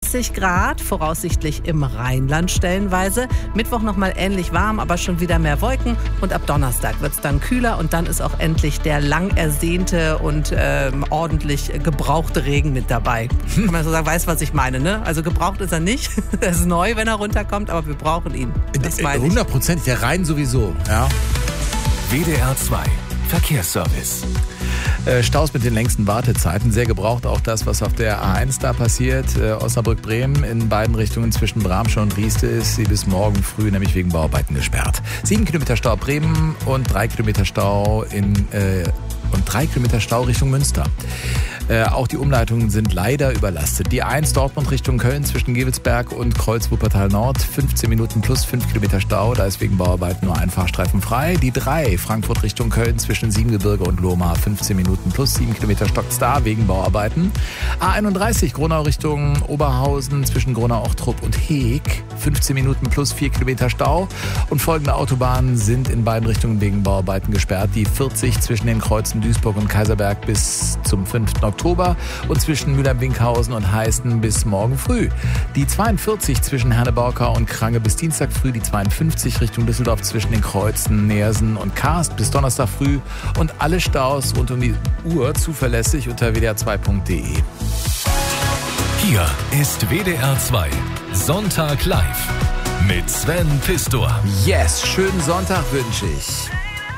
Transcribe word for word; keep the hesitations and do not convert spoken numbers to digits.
zwanzig Grad, voraussichtlich im Rheinland stellenweise. Mittwoch nochmal ähnlich warm, aber schon wieder mehr Wolken. Und ab Donnerstag wird es dann kühler und dann ist auch endlich der lang ersehnte und ähm, ordentlich gebrauchte Regen mit dabei. Kann man so sagen, weiß, was ich meine, ne? Also gebraucht ist er nicht. Er ist neu, wenn er runterkommt, aber wir brauchen ihn. Das meine ich. hundert Prozent, der Rhein sowieso. Ja. W D R zwei Verkehrsservice. Äh, Staus mit den längsten Wartezeiten. Sehr gebraucht auch das, was auf der A eins da passiert. Äh, Osnabrück-Bremen in beiden Richtungen zwischen Bramsche und Rieste ist sie bis morgen früh nämlich wegen Bauarbeiten gesperrt. Sieben Kilometer Stau Bremen und drei Kilometer Stau in äh, und drei Kilometer Stau Richtung Münster. Äh, auch die Umleitungen sind leider überlastet. Die eins Dortmund Richtung Köln zwischen Gevelsberg und Kreuz-Wuppertal Nord. fünfzehn Minuten plus fünf Kilometer Stau. Da ist wegen Bauarbeiten nur ein Fahrstreifen frei. Die drei Frankfurt Richtung Köln zwischen Siebengebirge und Lohmar. fünfzehn Minuten plus sieben Kilometer stockt's da wegen Bauarbeiten. A einunddreißig Gronau Richtung Oberhausen zwischen Gronau-Ochtrup und Heeg. fünfzehn Minuten plus vier Kilometer Stau. Und folgende Autobahnen sind in beiden Richtungen wegen Bauarbeiten gesperrt. Die vierzig zwischen den Kreuzen Duisburg und Kaiserberg bis zum fünften Oktober und zwischen Mülheim-Winkhausen und Heißen bis morgen früh. Die zweiundvierzig zwischen Herne-Borkau und Krange bis Dienstag früh. Die zweiundfünfzig Richtung Düsseldorf zwischen den Kreuzen Neersen und Karst bis Donnerstag früh. Und alle Staus rund um die Uhr zuverlässig unter w d r zwei punkt d e. Hier ist W D R zwei Sonntag live mit Sven Pistor. Yes, schönen Sonntag wünsche ich.